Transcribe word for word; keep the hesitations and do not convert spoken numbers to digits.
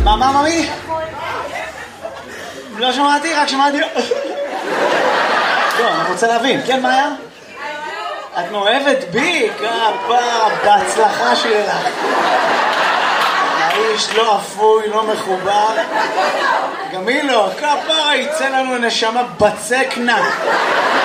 מה, מה, ממי? לא שמעתי, רק שמעתי... לא, אני רוצה להבין. כן, מה היה? את מאוהבת בי? כפרה, בהצלחה שלך. האיש לא אפוי, לא מחובר. גם היא לא, כפרה, יצא לנו נשמה בצק נק.